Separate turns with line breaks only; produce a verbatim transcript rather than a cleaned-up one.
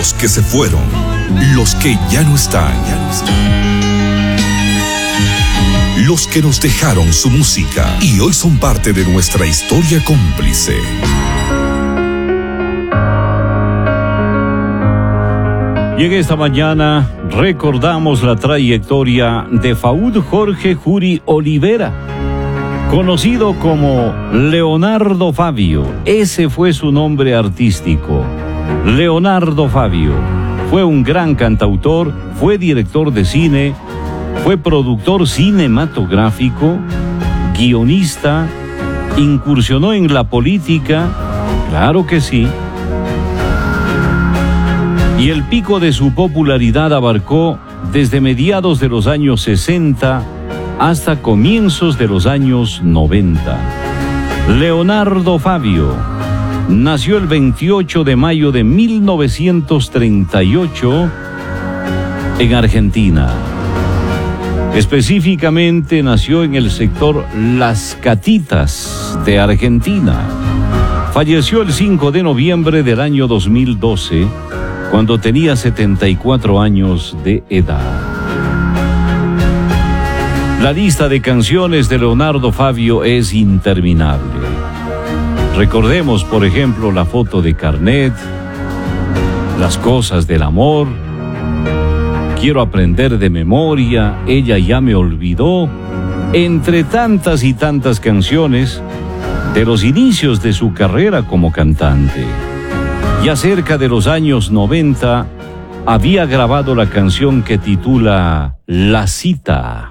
los que se fueron, los que ya no están, los que nos dejaron su música y hoy son parte de nuestra historia cómplice.
Y en esta mañana recordamos la trayectoria de Faud Jorge Juri Olivera, conocido como Leonardo Fabio. Ese fue su nombre artístico, Leonardo Fabio. Fue un gran cantautor, fue director de cine, fue productor cinematográfico, guionista, incursionó en la política, claro que sí. Y el pico de su popularidad abarcó desde mediados de los años sesenta hasta comienzos de los años noventa. Leonardo Fabio nació el veintiocho de mayo de mil novecientos treinta y ocho en Argentina. Específicamente nació en el sector Las Catitas de Argentina. Falleció el cinco de noviembre del año dos mil doce, cuando tenía setenta y cuatro años de edad. La lista de canciones de Leonardo Fabio es interminable. Recordemos, por ejemplo, La foto de carnet, Las cosas del amor, Quiero aprender de memoria, Ella ya me olvidó, entre tantas y tantas canciones de los inicios de su carrera como cantante. Ya cerca de los años noventa, había grabado la canción que titula La Cita.